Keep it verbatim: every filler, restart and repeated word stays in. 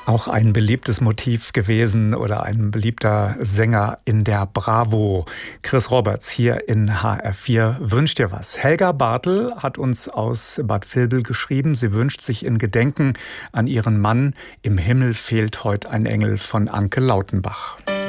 Auch ein beliebtes Motiv gewesen oder ein beliebter Sänger in der Bravo. Chris Roberts hier in H R vier wünscht dir was. Helga Bartel hat uns aus Bad Vilbel geschrieben. Sie wünscht sich in Gedenken an ihren Mann "Im Himmel fehlt heut ein Engel" von Anke Lautenbach.